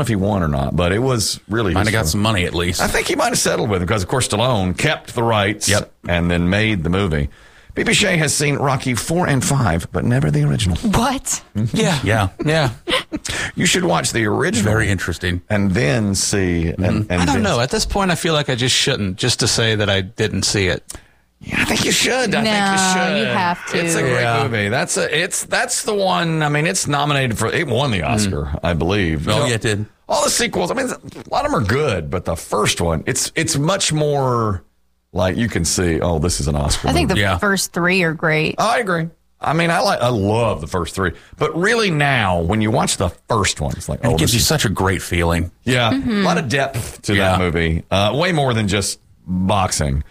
know if he won or not, but it was really... Might have got some money at least. I think he might have settled with him because, of course, Stallone kept the rights and then made the movie. B.B. Shea has seen Rocky 4 and 5, but never the original. What? Yeah. You should watch the original. Very interesting. And then see... And I don't know. At this point, I feel like I just shouldn't, just to say that I didn't see it. Yeah, I think you should. I think you should. You have to. It's a great movie. That's the one. I mean, it's nominated for... It won the Oscar, I believe. Oh, yeah, it did. All the sequels, I mean, a lot of them are good, but the first one, it's much more... Like, you can see, this is an Oscar I think movie. the first three are great. I agree. I mean, I love the first three. But really now, when you watch the first one, it's like, it gives you such a great feeling. Yeah, a lot of depth to that movie. Way more than just boxing.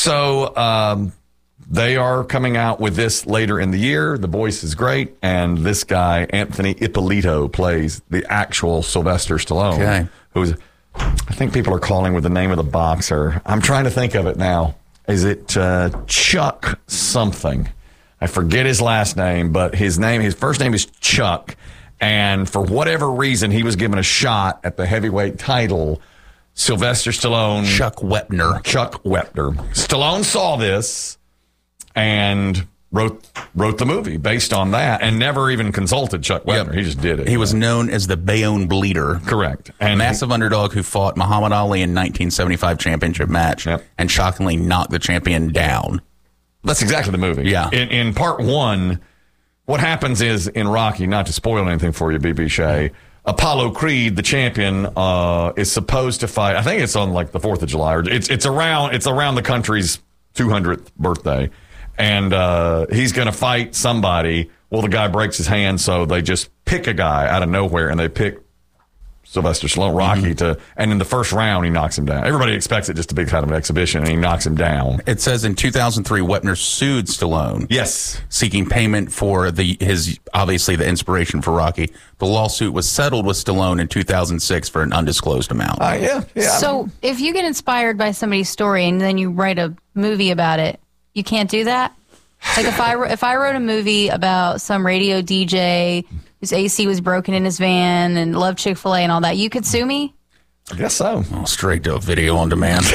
So they are coming out with this later in the year. The voice is great. And this guy, Anthony Ippolito, plays the actual Sylvester Stallone, who's... I think people are calling with the name of the boxer. I'm trying to think of it now. Is it Chuck something? I forget his last name, but his first name is Chuck. And for whatever reason, he was given a shot at the heavyweight title. Sylvester Stallone. Chuck Wepner. Stallone saw this and wrote the movie based on that and never even consulted Chuck Wepner. He just did it. He was known as the Bayonne Bleeder. Correct. And massive underdog who fought Muhammad Ali in 1975 championship match and shockingly knocked the champion down. That's exactly the movie. Yeah. In part one, what happens is in Rocky, not to spoil anything for you, B.B. Shea, Apollo Creed, the champion, is supposed to fight. I think it's on like the 4th of July. Or it's around the country's 200th birthday. And he's going to fight somebody. Well, the guy breaks his hand, so they just pick a guy out of nowhere, and they pick Sylvester Stallone, Rocky, and in the first round, he knocks him down. Everybody expects it just to be kind of an exhibition, and he knocks him down. It says in 2003, Wepner sued Stallone. Yes. Seeking payment for his obviously the inspiration for Rocky. The lawsuit was settled with Stallone in 2006 for an undisclosed amount. Yeah. So if you get inspired by somebody's story and then you write a movie about it, you can't do that? Like if I wrote a movie about some radio DJ whose AC was broken in his van and loved Chick-fil-A and all that, you could sue me? I guess so. Oh, straight to a video on demand.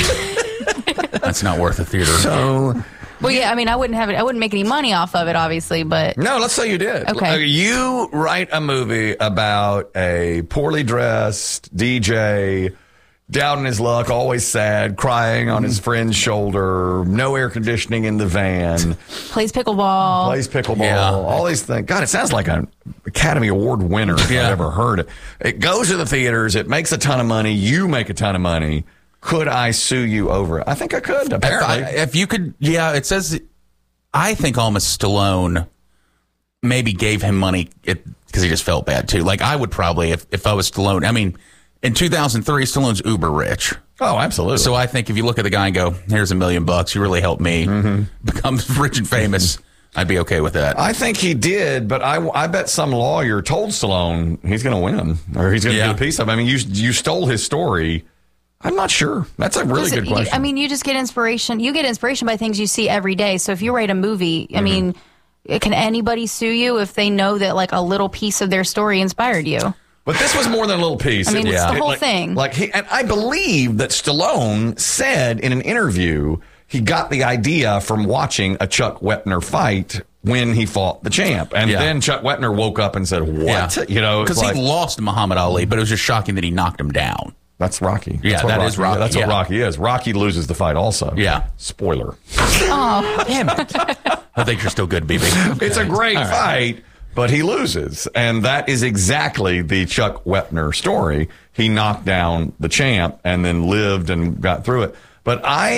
That's not worth a theater. So... Well, yeah, I mean, I wouldn't make any money off of it, obviously, but... No, let's say you did. Okay. You write a movie about a poorly dressed DJ... down in his luck, always sad, crying on his friend's shoulder, no air conditioning in the van. Plays pickleball. All these things. God, it sounds like an Academy Award winner if I've ever heard it. It goes to the theaters. It makes a ton of money. You make a ton of money. Could I sue you over it? I think I could, apparently. If you could, it says, I think almost Stallone maybe gave him money because he just felt bad, too. Like, I would probably, if I was Stallone, I mean... In 2003, Stallone's uber rich. Oh, absolutely. So I think if you look at the guy and go, here's $1 million, you really helped me become rich and famous, I'd be okay with that. I think he did, but I bet some lawyer told Stallone he's going to win or he's going to get a piece of it. I mean, you stole his story. I'm not sure. That's a really good question. I mean, you just get inspiration. You get inspiration by things you see every day. So if you write a movie, I mean, can anybody sue you if they know that like a little piece of their story inspired you? But this was more than a little piece. I mean, it's the whole thing. And I believe that Stallone said in an interview he got the idea from watching a Chuck Wepner fight when he fought the champ. And then Chuck Wepner woke up and said, what? Yeah. Because he lost to Muhammad Ali, but it was just shocking that he knocked him down. That's Rocky. That is Rocky. That's what Rocky is. Rocky loses the fight also. Yeah. Spoiler. Oh, damn it. I think you're still good, BB. It's a great fight. But he loses, and that is exactly the Chuck Wepner story. He knocked down the champ and then lived and got through it. But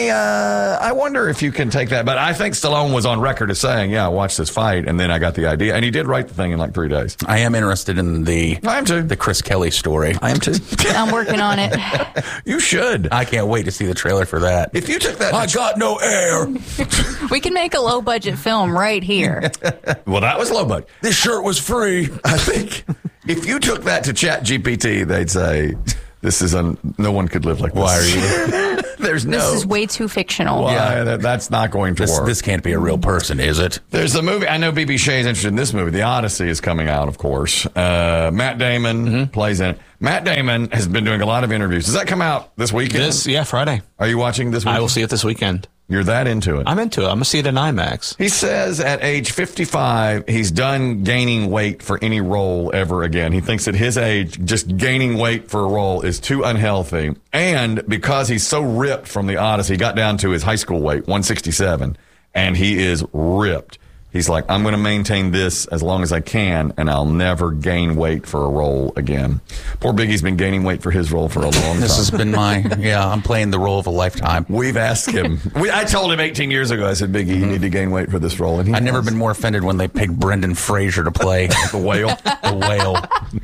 I wonder if you can take that. But I think Stallone was on record as saying, I watched this fight, and then I got the idea. And he did write the thing in like 3 days. I am interested in I am too. The Chris Kelly story. I am too. I'm working on it. You should. I can't wait to see the trailer for that. If you took that... I got no air. We can make a low-budget film right here. Well, that was low budget. This shirt was free. I think if you took that to ChatGPT, they'd say, no one could live like this. Why are you... There's no. This is way too fictional. Why? That's not going to work. This can't be a real person, is it? There's a movie. I know BB Shea is interested in this movie. The Odyssey is coming out, of course. Matt Damon plays in it. Matt Damon has been doing a lot of interviews. Does that come out this weekend? Friday. Are you watching this weekend? I will see it this weekend. You're that into it. I'm into it. I'm going to see it in IMAX. He says at age 55, he's done gaining weight for any role ever again. He thinks at his age, just gaining weight for a role is too unhealthy. And because he's so ripped from the Odyssey, he got down to his high school weight, 167, and he is ripped. He's like, I'm going to maintain this as long as I can, and I'll never gain weight for a role again. Poor Biggie's been gaining weight for his role for a long time. This has been I'm playing the role of a lifetime. We've asked him. I told him 18 years ago, I said, Biggie, you need to gain weight for this role. And I've never been more offended when they picked Brendan Fraser to play the whale. The whale.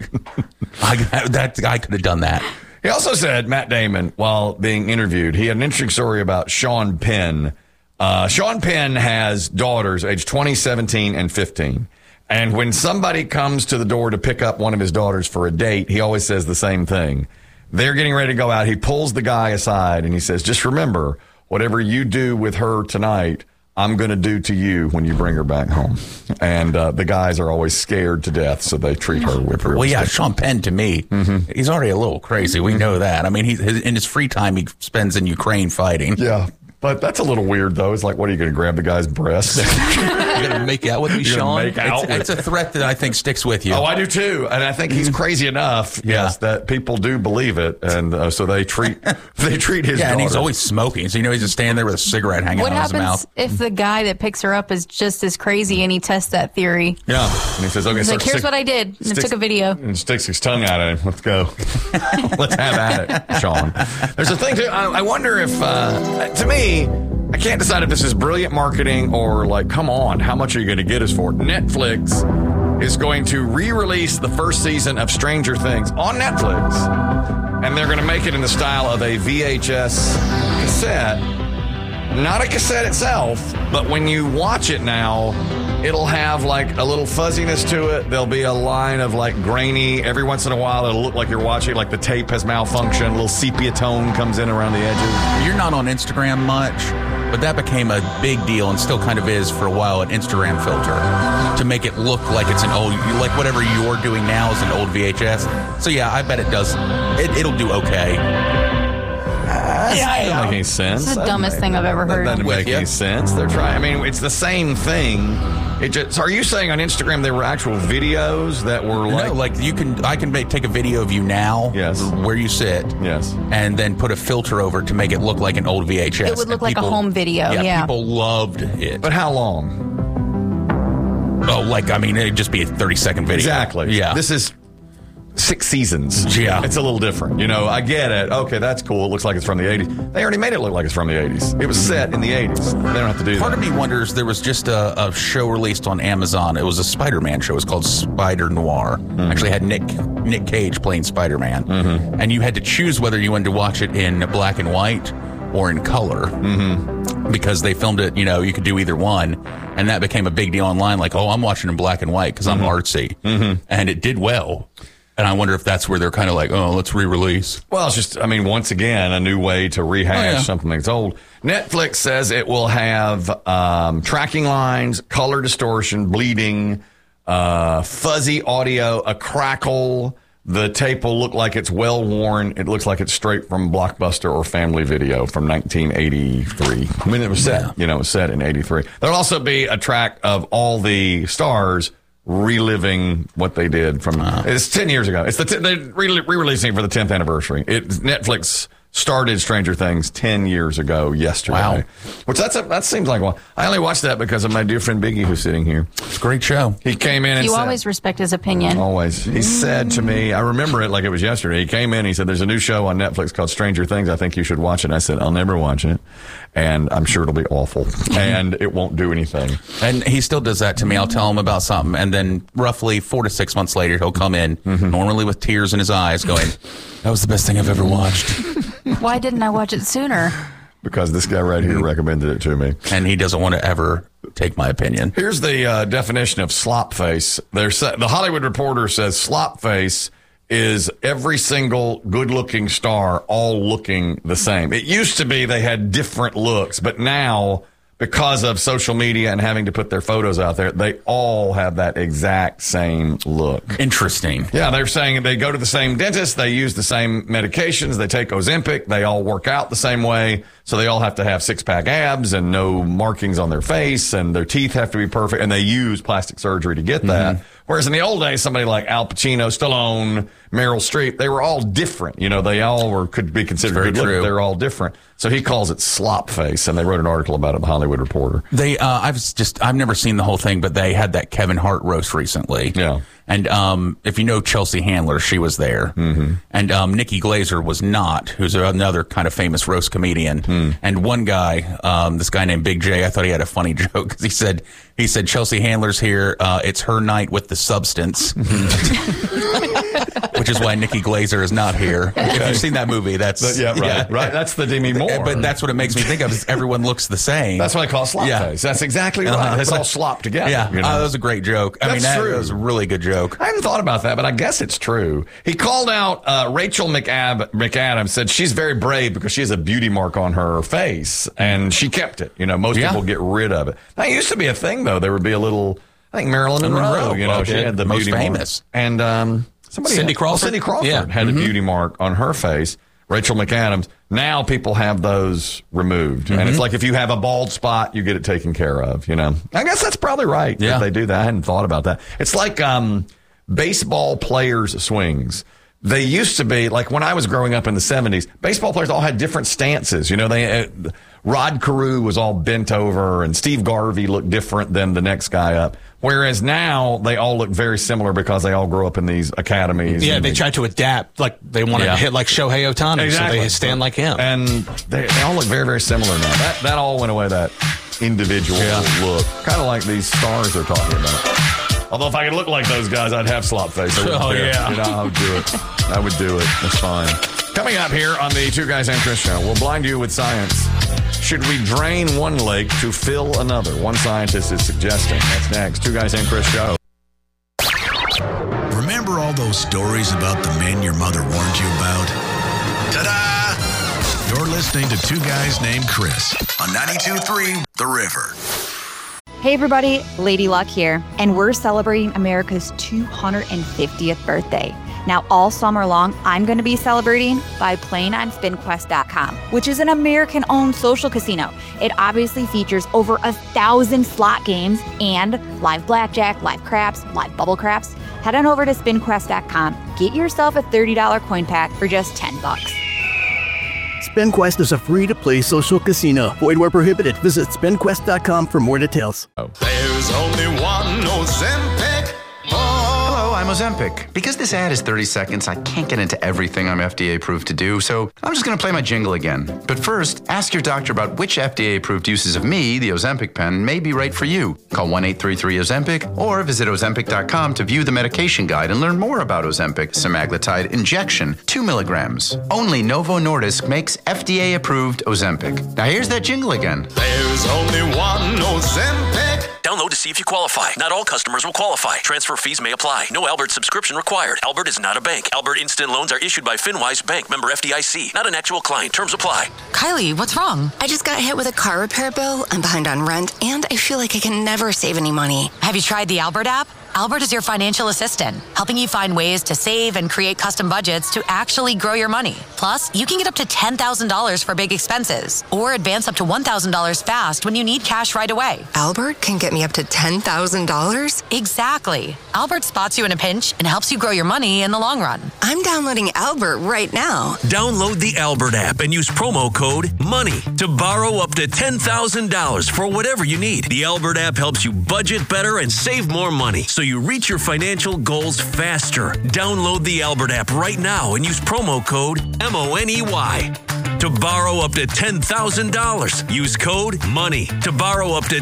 I could have done that. He also said, Matt Damon, while being interviewed, he had an interesting story about Sean Penn. Sean Penn has daughters aged 20, 17, and 15. And when somebody comes to the door to pick up one of his daughters for a date, he always says the same thing. They're getting ready to go out. He pulls the guy aside and he says, just remember, whatever you do with her tonight, I'm going to do to you when you bring her back home. And the guys are always scared to death, so they treat her with real respect. Sean Penn, to me, he's already a little crazy. We know that. I mean, in his free time, he spends in Ukraine fighting. Yeah. But that's a little weird, though. It's like, what are you going to grab the guy's breast? You're going to make out with me, Sean? It's a threat that I think sticks with you. Oh, I do too. And I think he's crazy enough, yes, that people do believe it. And so they treat his daughter. And he's always smoking. So, he's just standing there with a cigarette hanging out of his mouth. What happens if the guy that picks her up is just as crazy and he tests that theory? Yeah. And he says, okay, he's like, here's what I did. And took a video. And sticks his tongue out at him. Let's go. Let's have at it, Sean. There's a thing, too. I wonder if, to me, I can't decide if this is brilliant marketing or like, come on, how much are you going to get us for? Netflix is going to re-release the first season of Stranger Things on Netflix, and they're going to make it in the style of a VHS cassette. Not a cassette itself, but when you watch it now, it'll have like a little fuzziness to it. There'll be a line of like grainy. Every once in a while, it'll look like you're watching, like the tape has malfunctioned. A little sepia tone comes in around the edges. You're not on Instagram much, but that became a big deal and still kind of is for a while, an Instagram filter to make it look like it's an old, like whatever you're doing now is an old VHS. So yeah, I bet it does. It'll do okay. That doesn't make any sense. It's the dumbest thing I've ever heard. That doesn't make any sense. They're trying. I mean, it's the same thing. So are you saying on Instagram there were actual videos that were like? No, like I can take a video of you now, yes, where you sit, yes, and then put a filter over to make it look like an old VHS. It would look like a home video. Yeah, people loved it. But how long? Oh, it'd just be a 30-second video. Exactly. Yeah. This is 6 seasons. Yeah. It's a little different. I get it. Okay, that's cool. It looks like it's from the 80s. They already made it look like it's from the 80s. It was set in the 80s. They don't have to do that. Part of me wonders, there was just a show released on Amazon. It was a Spider-Man show. It was called Spider Noir. Actually had Nick Cage playing Spider-Man. And you had to choose whether you wanted to watch it in black and white or in color. Because they filmed it, you could do either one. And that became a big deal online. Like, I'm watching in black and white because I'm artsy. And it did well. And I wonder if that's where they're kind of like, let's re-release. Well, it's just, once again, a new way to rehash something that's old. Netflix says it will have tracking lines, color distortion, bleeding, fuzzy audio, a crackle. The tape will look like it's well worn. It looks like it's straight from Blockbuster or Family Video from 1983. It was set, it was set in 83. There'll also be a track of all the stars reliving what they did from. It's 10 years ago. It's they're re-releasing it for the 10th anniversary. Netflix started Stranger Things 10 years ago yesterday. Wow. Which that seems like one. I only watched that because of my dear friend Biggie who's sitting here. It's a great show. He came in and You said, always respect his opinion. Always. He said to me, I remember it like it was yesterday. He came in and he said, there's a new show on Netflix called Stranger Things. I think you should watch it. I said, I'll never watch it. And I'm sure it'll be awful. And it won't do anything. And he still does that to me. I'll tell him about something. And then roughly 4 to 6 months later, he'll come in, normally with tears in his eyes, going, that was the best thing I've ever watched. Why didn't I watch it sooner? Because this guy right here recommended it to me. And he doesn't want to ever take my opinion. Here's the definition of slop face. The Hollywood Reporter says slop face is every single good-looking star all looking the same. It used to be they had different looks, but now, because of social media and having to put their photos out there, they all have that exact same look. Interesting. Yeah, they're saying they go to the same dentist, they use the same medications, they take Ozempic, they all work out the same way, so they all have to have six-pack abs and no markings on their face, and their teeth have to be perfect, and they use plastic surgery to get that. Whereas in the old days, somebody like Al Pacino, Stallone, Meryl Streep, they were all different. You know, they all could be considered Very good looking. true. They're all different. So he calls it slop face, and they wrote an article about it in the Hollywood Reporter. They, I've never seen the whole thing, but they had that Kevin Hart roast recently. Yeah. And if you know Chelsea Handler, she was there. And Nikki Glaser was not, who's another kind of famous roast comedian. And one guy, this guy named Big J, I thought he had a funny joke because he said Chelsea Handler's here. It's her night with the substance, which is why Nikki Glaser is not here. If you've seen that movie, that's Right. That's the Demi Moore. But that's what it makes me think of. Is everyone looks the same. That's what I call slop face. That's exactly right. It's all slop together. Yeah, you know? that was a great joke. That was a really good joke. I hadn't thought about that, but I guess it's true. He called out Rachel McAdams, said she's very brave because she has a beauty mark on her face, and she kept it. You know, most people get rid of it. That used to be a thing, though. There would be a little, I think Marilyn Monroe, you know, she had the most beauty famous. mark. And Cindy Crawford? Cindy Crawford had a beauty mark on her face. Rachel McAdams. Now people have those removed. And it's like if you have a bald spot, you get it taken care of, you know. I guess that's probably right if they do that. I hadn't thought about that. It's like baseball players' swings. They used to be, like when I was growing up in the 70s, baseball players all had different stances. You know, Rod Carew was all bent over, and Steve Garvey looked different than the next guy up. Whereas now they all look very similar because they all grew up in these academies. Yeah, they try to adapt. Like they want to hit like Shohei Ohtani, so they stand like him. And they all look very, very similar now. That all went away, that individual look. Kind of like these stars they're talking about. Although if I could look like those guys, I'd have slop face. I wouldn't care. Yeah. You know, I would do it. I would do it. That's fine. Coming up here on the Two Guys and Chris Show, we'll blind you with science. Should we drain one lake to fill another? One scientist is suggesting. That's next. Two Guys and Chris Show. Remember all those stories about the men your mother warned you about? Ta-da! You're listening to Two Guys Named Chris on 92.3 The River. Hey everybody, Lady Luck here, and we're celebrating America's 250th birthday. Now all summer long, I'm going to be celebrating by playing on SpinQuest.com, which is an American-owned social casino. It obviously features over 1,000 slot games and live blackjack, live craps, live bubble craps. Head on over to SpinQuest.com, get yourself a $30 coin pack for just $10. SpinQuest is a free-to-play social casino. Void where prohibited. Visit SpinQuest.com for more details. There's only one Ozempic. Hello, I'm Ozempic. Because this ad is 30 seconds, I can't get into everything I'm FDA approved to do, so I'm just going to play my jingle again. But first, ask your doctor about which FDA approved uses of me, the Ozempic pen, may be right for you. Call 1-833-OZEMPIC or visit Ozempic.com to view the medication guide and learn more about Ozempic semaglutide injection, 2 milligrams. Only Novo Nordisk makes FDA approved Ozempic. Now here's that jingle again. There's only one Ozempic. Download to see if you qualify. Not all customers will qualify. Transfer fees may apply. No Albert subscription required. Albert is not a bank. Albert Instant Loans are issued by FinWise Bank, member FDIC. Not an actual client. Terms apply. Kylie, what's wrong? I just got hit with a car repair bill. I'm behind on rent, and I feel like I can never save any money. Have you tried the Albert app? Albert is your financial assistant, helping you find ways to save and create custom budgets to actually grow your money. Plus, you can get up to $10,000 for big expenses or advance up to $1,000 fast when you need cash right away. Albert can get me up to $10,000? Exactly. Albert spots you in a pinch and helps you grow your money in the long run. I'm downloading Albert right now. Download the Albert app and use promo code MONEY to borrow up to $10,000 for whatever you need. The Albert app helps you budget better and save more money, so you reach your financial goals faster. Download the Albert app right now and use promo code MONEY to borrow up to $10,000. Use code MONEY to borrow up to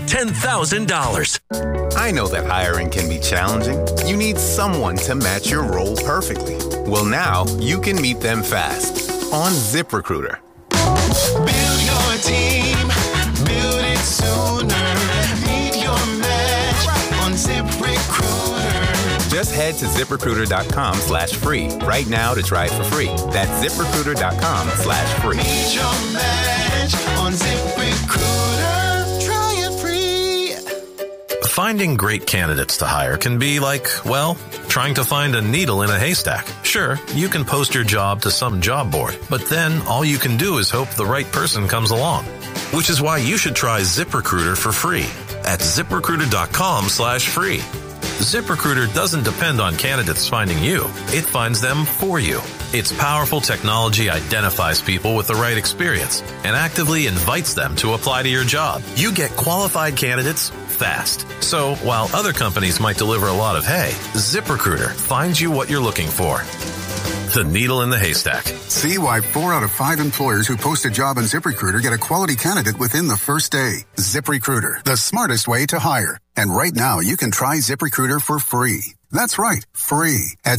$10,000. I know that hiring can be challenging. You need someone to match your role perfectly. Well, now you can meet them fast on ZipRecruiter. Build your team, build it sooner. Meet your match on ZipRecruiter. Just Head to ZipRecruiter.com/free right now to try it for free. That's ZipRecruiter.com/free. Meet your match on ZipRecruiter. Try it free. Finding great candidates to hire can be like, well, trying to find a needle in a haystack. Sure, you can post your job to some job board, but then all you can do is hope the right person comes along. Which is why you should try ZipRecruiter for free at ZipRecruiter.com/free. ZipRecruiter doesn't depend on candidates finding you. It finds them for you. Its powerful technology identifies people with the right experience and actively invites them to apply to your job. You get qualified candidates fast. So while other companies might deliver a lot of hay, ZipRecruiter finds you what you're looking for. The needle in the haystack. See why 4 out of 5 employers who post a job on ZipRecruiter get a quality candidate within the first day. ZipRecruiter, the smartest way to hire. And right now, you can try ZipRecruiter for free. That's right, free at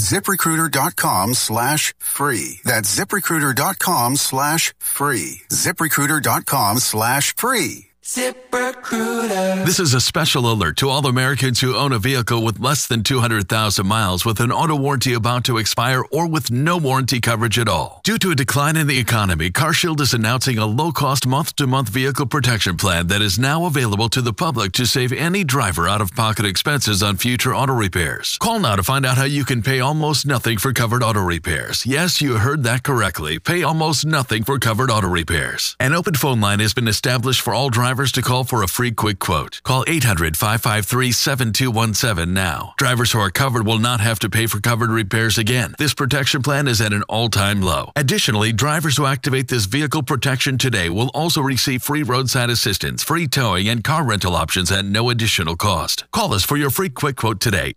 ZipRecruiter.com/free. That's ZipRecruiter.com/free. ZipRecruiter.com/free. ZipRecruiter. This is a special alert to all Americans who own a vehicle with less than 200,000 miles with an auto warranty about to expire or with no warranty coverage at all. Due to a decline in the economy, CarShield is announcing a low-cost month-to-month vehicle protection plan that is now available to the public to save any driver out-of-pocket expenses on future auto repairs. Call now to find out how you can pay almost nothing for covered auto repairs. Yes, you heard that correctly. Pay almost nothing for covered auto repairs. An open phone line has been established for all drivers to call for a free quick quote. Call 800-553-7217 now. Drivers who are covered will not have to pay for covered repairs again. This protection plan is at an all-time low. Additionally, drivers who activate this vehicle protection today will also receive free roadside assistance, free towing, and car rental options at no additional cost. Call us for your free quick quote today.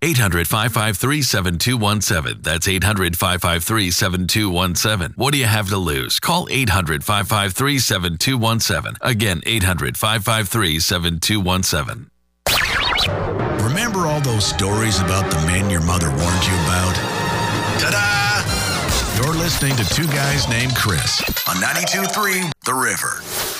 800-553-7217. That's 800-553-7217. What do you have to lose? Call 800-553-7217. Again, 800-553-7217. Remember all those stories about the men your mother warned you about? Ta-da! You're listening to Two Guys Named Chris on 92.3 The River.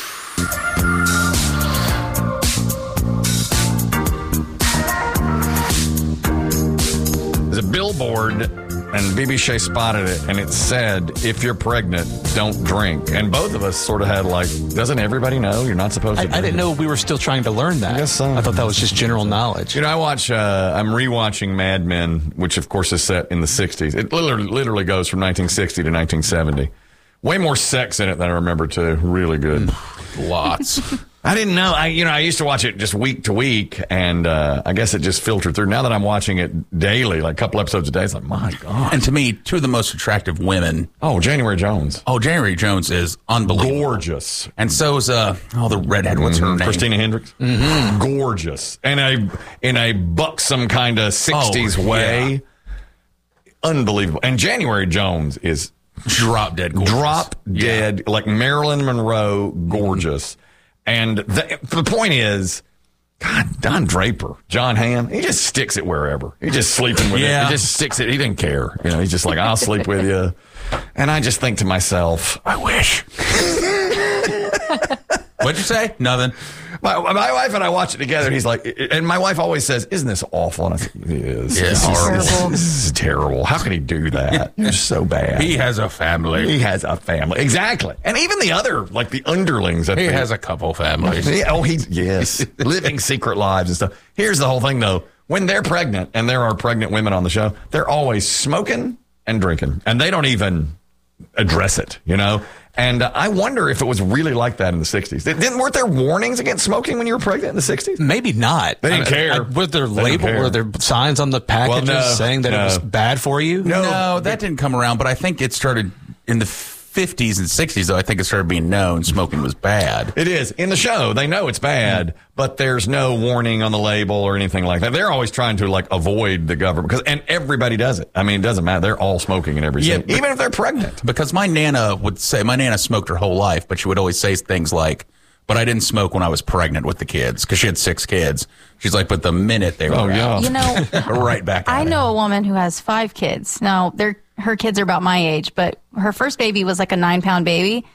There's a billboard, and BB Shea spotted it, and it said, if you're pregnant, don't drink. And both of us sort of had like, doesn't everybody know you're not supposed to drink? I didn't know we were still trying to learn that. I guess so. I thought that was just general knowledge. You know, I'm rewatching Mad Men, which of course is set in the 60s. It literally goes from 1960 to 1970. Way more sex in it than I remember, too. Really good. Lots. I didn't know. I used to watch it just week to week, and I guess it just filtered through. Now that I'm watching it daily, like a couple episodes a day, it's like, my God. And to me, two of the most attractive women. Oh, January Jones. Oh, January Jones is unbelievable. Gorgeous. And so is, the redhead, what's her name? Christina Hendricks. Mm-hmm. Gorgeous. And in a buxom kind of 60s way. Yeah. Unbelievable. And January Jones is drop dead gorgeous. Drop dead, like Marilyn Monroe, gorgeous. And the point is, God, Don Draper, John Hamm, he just sticks it wherever. He's just sleeping with it. He just sticks it. He didn't care. You know, he's just like, I'll sleep with you. And I just think to myself, I wish. What'd you say? Nothing. My wife and I watch it together, and he's like, and my wife always says, isn't this awful? And I say, it is. Yeah, it's horrible. This is terrible. How can he do that? It's so bad. He has a family. He has a family. Exactly. And even the other, like the underlings. He has a couple families. Yes. Living secret lives and stuff. Here's the whole thing, though. When they're pregnant, and there are pregnant women on the show, they're always smoking and drinking. And they don't even address it, you know? And I wonder if it was really like that in the 60s. Weren't there warnings against smoking when you were pregnant in the 60s? Maybe not. They didn't care. Were there were there signs on the packages saying that it was bad for you? No, that didn't come around, but I think it started in the 50s and 60s, though. I think it started being known smoking was bad. It is. In the show, they know it's bad, but there's no warning on the label or anything like that. They're always trying to like avoid the government, and everybody does it. I mean, it doesn't matter. They're all smoking in every scene, even if they're pregnant. Because my Nana smoked her whole life, but she would always say things like, but I didn't smoke when I was pregnant with the kids, because she had 6 kids. She's like, but the minute they were out, you know, right back at I know a woman who has 5 kids. Now, her kids are about my age, but her first baby was like a 9-pound baby.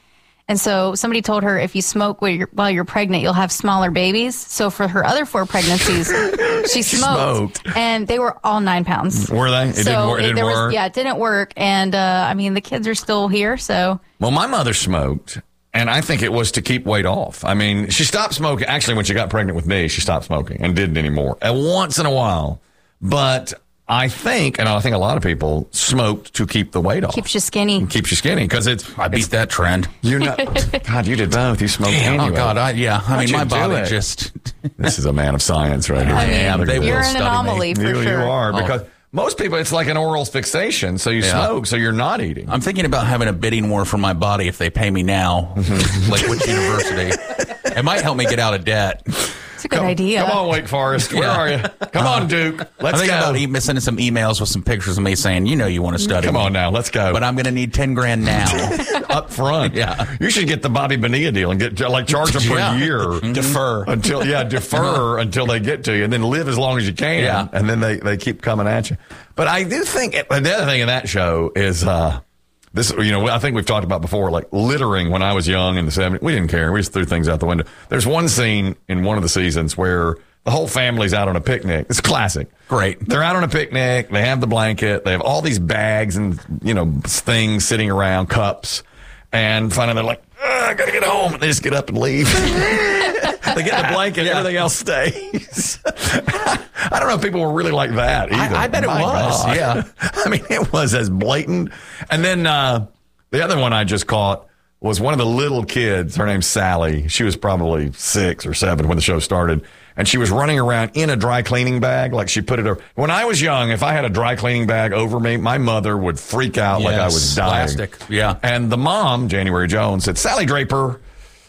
And so somebody told her if you smoke while you're pregnant, you'll have smaller babies. So for her other 4 pregnancies, she smoked. And they were all 9 pounds. Were they? It didn't work? Yeah, it didn't work. And I mean, the kids are still here. So. Well, my mother smoked. And I think it was to keep weight off. I mean, she stopped smoking. Actually, when she got pregnant with me, she stopped smoking and didn't anymore. And once in a while. But I think a lot of people smoked to keep the weight off. Keeps you skinny. Keeps you skinny because I beat that trend. God, you did both. You smoked anyway. Oh, God. I mean, my body just. This is a man of science right here. I am. You're an anomaly for sure. You are because. Most people, it's like an oral fixation. So you smoke, so you're not eating. I'm thinking about having a bidding war for my body if they pay me now. Like which university? It might help me get out of debt. It's a good idea. Come on, Wake Forest. Where are you? Come on, Duke. Let's go. I'm thinking about sending some emails with some pictures of me saying, you want to study. Come on now. Let's go. But I'm going to need $10,000 now. Up front. Yeah. You should get the Bobby Bonilla deal and charge them for a year. Defer until they get to you and then live as long as you can. Yeah. And then they keep coming at you. But I do think the other thing in that show is, this, I think we've talked about before, like littering when I was young in the 70s. We didn't care. We just threw things out the window. There's one scene in one of the seasons where the whole family's out on a picnic. It's classic. Great. They're out on a picnic. They have the blanket. They have all these bags and, things sitting around, cups. And finally they're like, I got to get home. And they just get up and leave. They get the blanket. Everything else stays. I don't know if people were really like that either. I bet it was. God. Yeah. I mean, it was as blatant. And then the other one I just caught was one of the little kids. Her name's Sally. She was probably 6 or 7 when the show started. And she was running around in a dry cleaning bag. Like she put it over. When I was young, if I had a dry cleaning bag over me, my mother would freak out like I was dying. Plastic. Yeah. And the mom, January Jones, said, Sally Draper,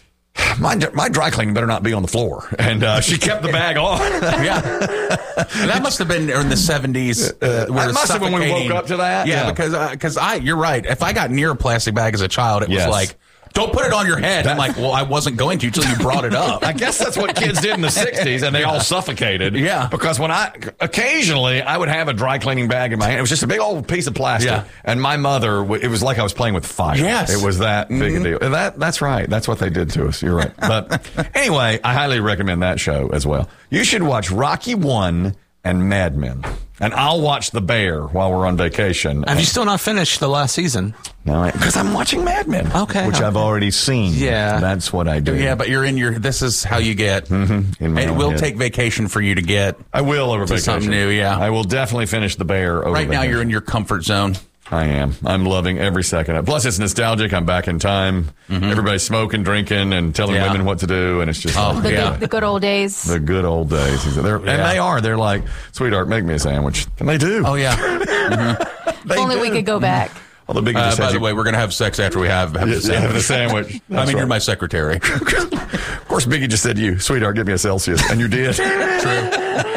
my dry cleaning better not be on the floor. And she kept the bag on. Yeah. That must have been in the 70s. That must have been when we woke up to that. Yeah, because you're right. If I got near a plastic bag as a child, it was like, don't put it on your head. I'm like, well, I wasn't going to until you brought it up. I guess that's what kids did in the 60s, and they all suffocated. Yeah. Because occasionally I would have a dry cleaning bag in my hand. It was just a big old piece of plastic. Yeah. And my mother, it was like I was playing with fire. Yes. It was that big a deal. And that's right. That's what they did to us. You're right. But anyway, I highly recommend that show as well. You should watch Rocky I and Mad Men. And I'll watch The Bear while we're on vacation. Have you still not finished the last season? No, because I'm watching Mad Men. Okay. Which I've already seen. Yeah. That's what I do. Yeah, but you're this is how you get. It will take vacation for you to get. I will over vacation. Something new, yeah. I will definitely finish The Bear over Right now vacation. you're in your comfort zone. I am. I'm loving every second of it. Plus, it's nostalgic. I'm back in time. Everybody's smoking, drinking, and telling women what to do, and it's just the good old days. The good old days. And they are. They're like, sweetheart, make me a sandwich. And they do. Oh, yeah. If only we could go back. Well, the by the way, we're going to have sex after we have the sandwich. Have the sandwich. I mean, you're my secretary. Of course, Biggie just said to you, sweetheart, give me a Celsius. And you did. True.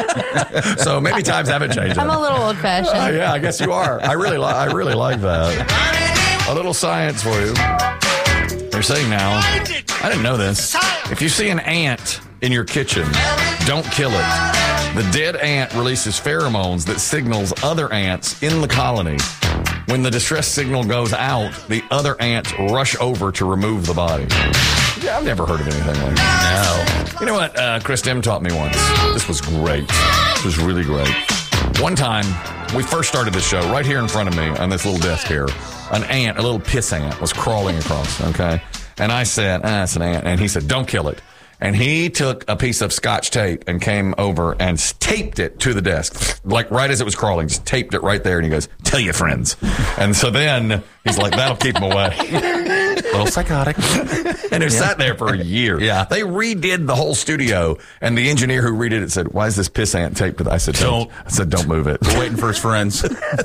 So maybe times haven't changed. I'm a little old-fashioned. Yeah, I guess you are. I really like that. A little science for you. They're saying now, I didn't know this. If you see an ant in your kitchen, don't kill it. The dead ant releases pheromones that signals other ants in the colony. When the distress signal goes out, the other ants rush over to remove the body. Yeah, I've never heard of anything like that. No. You know what Chris Dim taught me once? This was great. This was really great. One time, we first started this show right here in front of me on this little desk here. An ant, a little piss ant, was crawling across, okay? And I said, it's an ant. And he said, don't kill it. And he took a piece of Scotch tape and came over and taped it to the desk. Like right as it was crawling, just taped it right there. And he goes, tell your friends. And so then he's like, that'll keep him away. A little psychotic. And it sat there for a year. Yeah. They redid the whole studio. And the engineer who redid it said, why is this piss ant taped to that? I said, don't move it. We're waiting for his friends.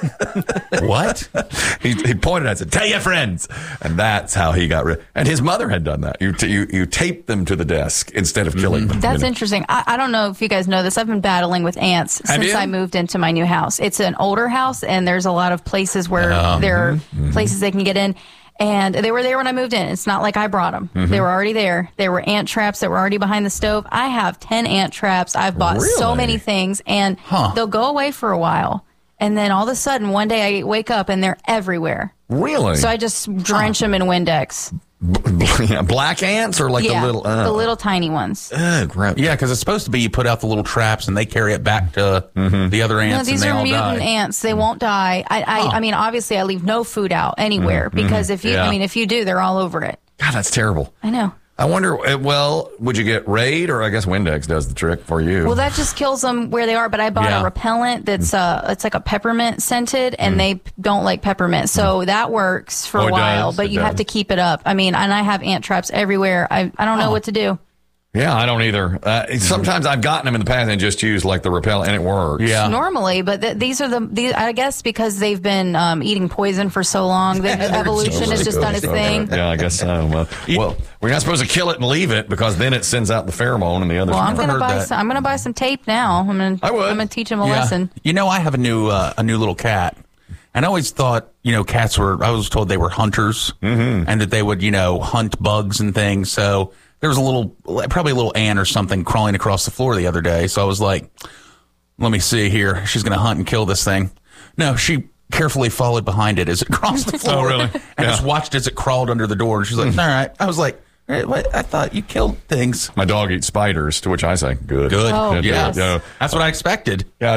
What? He pointed at it and said, tell your friends. And that's how he got rid. And his mother had done that. You taped them to the desk instead of killing them. That's interesting. I don't know if you guys know this. I've been battling with ants since I moved into my new house. It's an older house, and there's a lot of places where there are places they can get in. And they were there when I moved in. It's not like I brought them. They were already there. There were ant traps that were already behind the stove. I have 10 ant traps. I've bought so many things, and they'll go away for a while. And then all of a sudden, one day I wake up, and they're everywhere. Really? So I just drench them in Windex. Black ants or like the little tiny ones. Gross. Yeah, because it's supposed to be you put out the little traps and they carry it back to the other ants. No, these and they are all mutant die. ants. They won't die. I mean, obviously, I leave no food out anywhere because if you do, they're all over it. God, that's terrible. I know. I wonder, would you get Raid or I guess Windex does the trick for you? Well, that just kills them where they are. But I bought a repellent that's it's like a peppermint scented, and they don't like peppermint, so that works for a while. But you have to keep it up. I mean, and I have ant traps everywhere. I don't know what to do. Yeah, I don't either. Sometimes I've gotten them in the past and just used like the repellent, and it works. Yeah, normally, but these are these. I guess because they've been eating poison for so long, that evolution has just done its thing. Yeah, I guess so. Well, we're not supposed to kill it and leave it because then it sends out the pheromone and the other. Well, I'm gonna buy some tape now. I'm gonna teach him a lesson. You know, I have a new little cat. And I always thought, cats I was told they were hunters and that they would, hunt bugs and things. So there was probably a little ant or something crawling across the floor the other day. So I was like, let me see here. She's going to hunt and kill this thing. No, she carefully followed behind it as it crossed the floor. Oh, really? And just watched as it crawled under the door. And she's like, all right. I was like, what? I thought you killed things. My dog eats spiders, to which I say, good. Good. Oh, yes. That's what I expected. Yeah,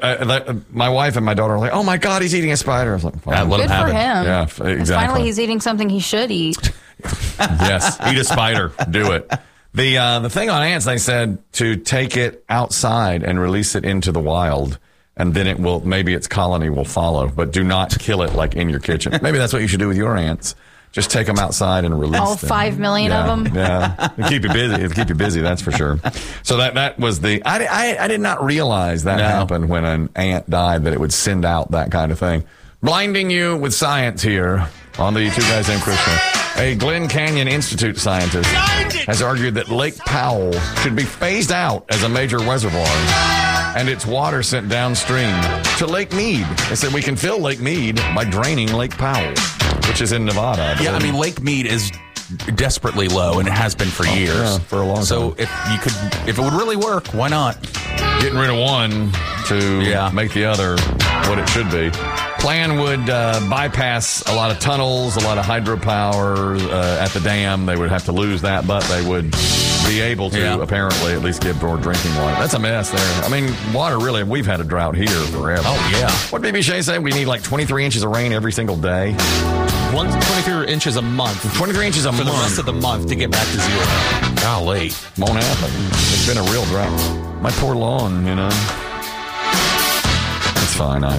my wife and my daughter are like, oh my God, he's eating a spider. I was like, fine. Good for him. Yeah, exactly. Finally, he's eating something he should eat. Yes, eat a spider. Do it. The thing on ants, they said to take it outside and release it into the wild, and then maybe its colony will follow. But do not kill it like in your kitchen. Maybe that's what you should do with your ants. Just take them outside and release all them. 5 million of them. Yeah, it'll keep you busy. It'll keep you busy. That's for sure. So that was I did not realize that happened when an ant died, that it would send out that kind of thing. Blinding you with science here on the Two Guys Named Chris show. A Glen Canyon Institute scientist has argued that Lake Powell should be phased out as a major reservoir and its water sent downstream to Lake Mead. They said we can fill Lake Mead by draining Lake Powell, which is in Nevada. Yeah, I mean, Lake Mead is desperately low, and it has been for years. Yeah, for a long time. So if it would really work, why not? Getting rid of one to make the other what it should be. Plan would bypass a lot of tunnels, a lot of hydropower at the dam. They would have to lose that, but they would be able to apparently at least give more drinking water. That's a mess there. I mean, water really, we've had a drought here forever. Oh, yeah. What did BB Shea say? We need like 23 inches of rain every single day. 23 inches a month. 23 inches a month. For the rest of the month to get back to zero. Golly. Won't happen. It's been a real drought. My poor lawn, It's fine. I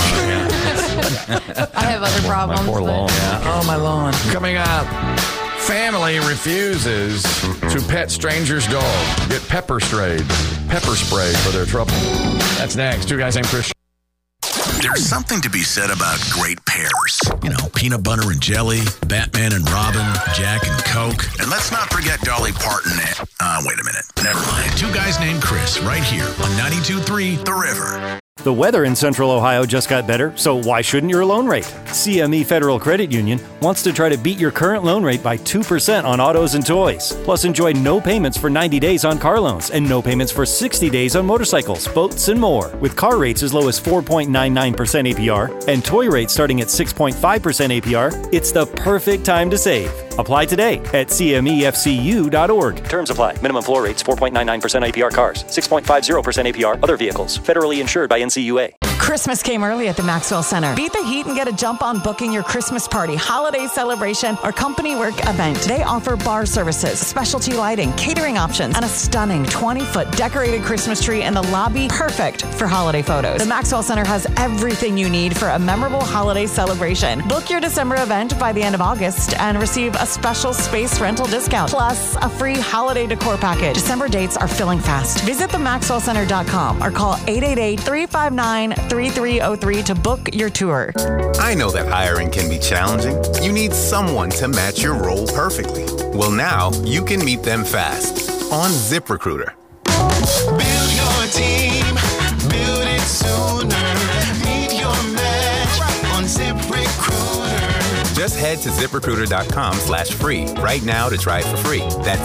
have other problems. My poor lawn. Oh, my lawn. Coming up, family refuses to pet stranger's dog. Get pepper sprayed for their trouble. That's next. Two Guys Named Chris. There's something to be said about great pairs. Peanut butter and jelly, Batman and Robin, Jack and Coke. And let's not forget Dolly Parton and... wait a minute. Never mind. Two Guys Named Chris right here on 92.3 The River. The weather in Central Ohio just got better, so why shouldn't your loan rate? CME Federal Credit Union wants to try to beat your current loan rate by 2% on autos and toys. Plus, enjoy no payments for 90 days on car loans and no payments for 60 days on motorcycles, boats, and more. With car rates as low as 4.99% APR and toy rates starting at 6.5% APR, it's the perfect time to save. Apply today at CMEFCU.org. Terms apply. Minimum floor rates 4.99% APR cars, 6.50% APR other vehicles. Federally insured by NCUA. Christmas came early at the Maxwell Center. Beat the heat and get a jump on booking your Christmas party, holiday celebration, or company work event. They offer bar services, specialty lighting, catering options, and a stunning 20-foot decorated Christmas tree in the lobby, perfect for holiday photos. The Maxwell Center has everything you need for a memorable holiday celebration. Book your December event by the end of August and receive a special space rental discount, plus a free holiday decor package. December dates are filling fast. Visit themaxwellcenter.com or call 888-359-3303 to book your tour. I know that hiring can be challenging. You need someone to match your role perfectly. Well, now you can meet them fast on ZipRecruiter. Build your team, build it sooner. Meet your match on ZipRecruiter. Just head to ZipRecruiter.com/free right now to try it for free. That's